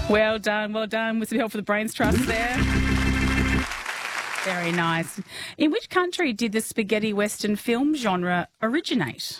Well done, well done. With some help for the Brains Trust there. Very nice. In which country did the spaghetti western film genre originate?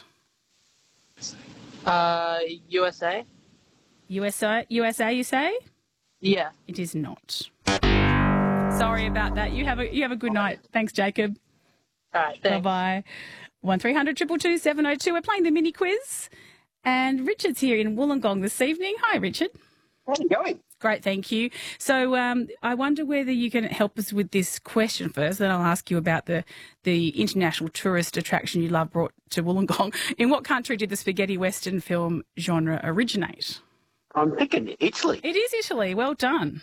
USA? USA, you say? Yeah. It is not. Sorry about that. You have a good night. Thanks, Jacob. All right, thanks. Bye-bye. 1300 222 702. We're playing the mini quiz. And Richard's here in Wollongong this evening. Hi, Richard. How's it going? Great, thank you. So I wonder whether you can help us with this question first, then I'll ask you about the international tourist attraction you love brought to Wollongong. In what country did the spaghetti western film genre originate? I'm thinking Italy. It is Italy. Well done.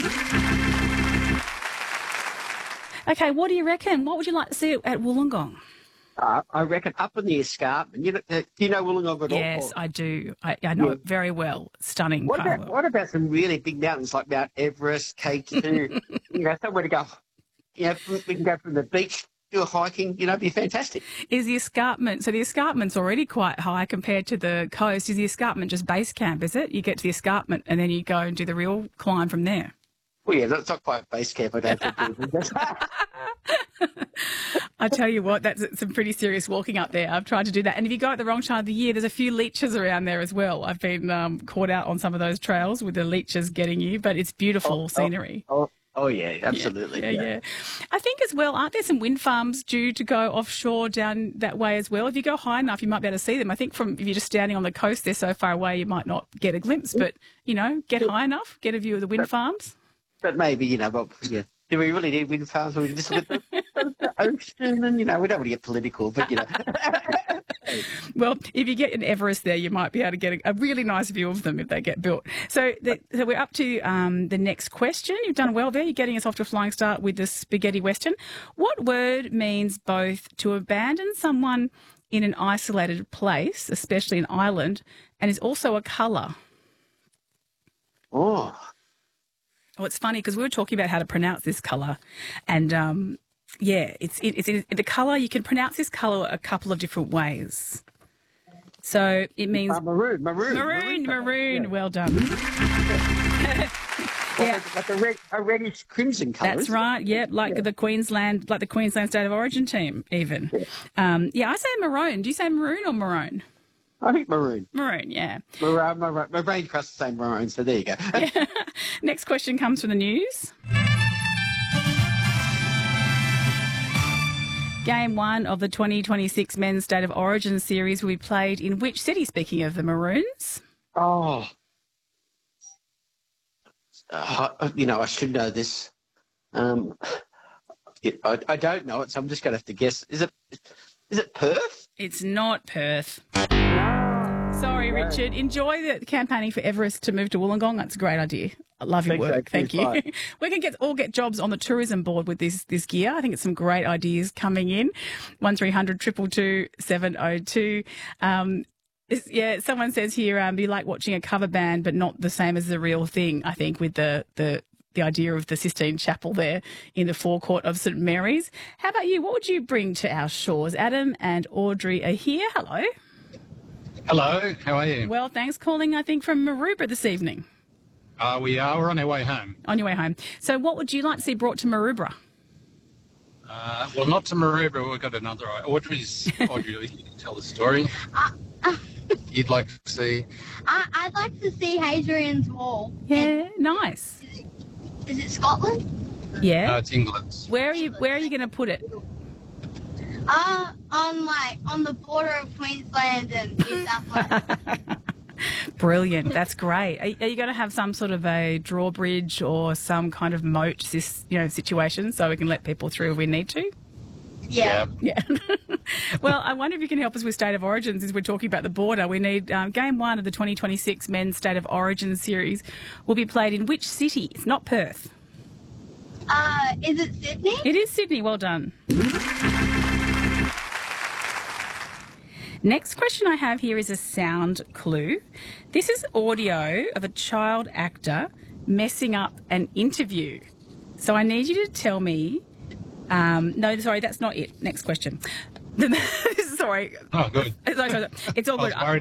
Okay, what do you reckon? What would you like to see at Wollongong? I reckon up in the escarpment. Do you know Wollongong at all? Yes, I do. I know it very well. Stunning. What about some really big mountains like Mount Everest, K2? Somewhere to go. We can go from the beach, do a hiking. It'd be fantastic. Is the escarpment, so the escarpment's already quite high compared to the coast. Is the escarpment just base camp, is it? You get to the escarpment and then you go and do the real climb from there? Well, yeah, that's not quite base camp, I don't think. I tell you what, that's some pretty serious walking up there. I've tried to do that. And if you go at the wrong time of the year, there's a few leeches around there as well. I've been caught out on some of those trails with the leeches getting you, but it's beautiful scenery. Oh, yeah, absolutely. Yeah. I think as well, aren't there some wind farms due to go offshore down that way as well? If you go high enough, you might be able to see them. I think if you're just standing on the coast, they're so far away, you might not get a glimpse. But, get high enough, get a view of the wind farms. But maybe, do we really need wind farms? We just look at the ocean and, we don't want to get political, but, Well, if you get an Everest there, you might be able to get a really nice view of them if they get built. So we're up to the next question. You've done well there. You're getting us off to a flying start with the spaghetti western. What word means both to abandon someone in an isolated place, especially an island, and is also a colour? Oh, it's funny because we were talking about how to pronounce this colour, and it's the colour. You can pronounce this colour a couple of different ways. So it means maroon. Yeah. Well done. Yeah, like a reddish crimson colour. That's right. Yeah, the Queensland State of Origin team, even. Yeah. I say maroon. Do you say maroon or maroon? I think maroon. Maroon, yeah. Maroon. My brain trusts the same maroon, so there you go. Next question comes from the news. Game 1 of the 2026 Men's State of Origin series will be played in which city, speaking of the Maroons? Oh. I should know this. I don't know it, so I'm just going to have to guess. Is it Perth? It's not Perth. Sorry, Richard. Enjoy the campaigning for Everest to move to Wollongong. That's a great idea. I love your work. Thank you. We can all get jobs on the tourism board with this gear. I think it's some great ideas coming in. 1300 222 702. Someone says here, be like watching a cover band, but not the same as the real thing, I think, with the idea of the Sistine Chapel there in the forecourt of St Mary's. How about you? What would you bring to our shores? Adam and Audrey are here. Hello. Hello, how are you? Well, thanks. Calling, I think, from Maroubra this evening. We are. We're on our way home. On your way home. So what would you like to see brought to Maroubra? Well, not to Maroubra. We've got another. Audrey, you can tell the story. You'd like to see? I'd like to see Hadrian's Wall. Yeah, nice. Is it Scotland? Yeah. No, it's England. Where are you going to put it? On the border of Queensland and New South Wales. Brilliant. That's great. Are you going to have some sort of a drawbridge or some kind of moat, situation so we can let people through if we need to? Yeah. Well, I wonder if you can help us with State of Origins as we're talking about the border. We need Game 1 of the 2026 Men's State of Origin series will be played in which city? It's not Perth. Is it Sydney? It is Sydney. Well done. Next question I have here is a sound clue. This is audio of a child actor messing up an interview. So I need you to tell me... no, sorry, that's not it. Next question. Sorry. Oh, good. It's all good.